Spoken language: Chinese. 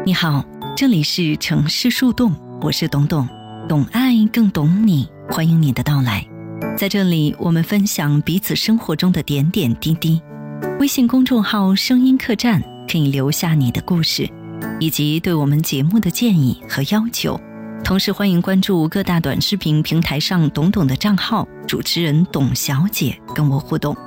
你好，这里是城市树洞，我是董董，懂爱更懂你，欢迎你的到来。在这里我们分享彼此生活中的点点滴滴。微信公众号声音客栈可以留下你的故事以及对我们节目的建议和要求，同时欢迎关注各大短视频平台上董董的账号，主持人董小姐跟我互动。